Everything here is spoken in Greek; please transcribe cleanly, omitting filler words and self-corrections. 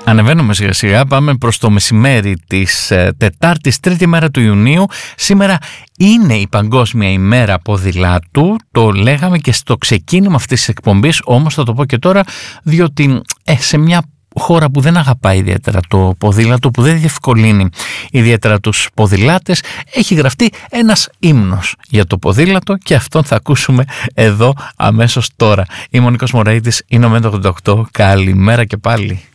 Ανεβαίνουμε σιγά σιγά, πάμε προς το μεσημέρι της Τετάρτης, τρίτη μέρα του Ιουνίου. Σήμερα είναι η Παγκόσμια ημέρα ποδηλάτου, το λέγαμε και στο ξεκίνημα αυτής της εκπομπής, όμως θα το πω και τώρα, διότι σε μια χώρα που δεν αγαπάει ιδιαίτερα το ποδήλατο, που δεν διευκολύνει ιδιαίτερα τους ποδηλάτες, έχει γραφτεί ένας ύμνος για το ποδήλατο και αυτόν θα ακούσουμε εδώ αμέσως τώρα. Είμαι ο Νίκος Μωραΐτης, είναι ο Μέντο 88. Καλημέρα και πάλι.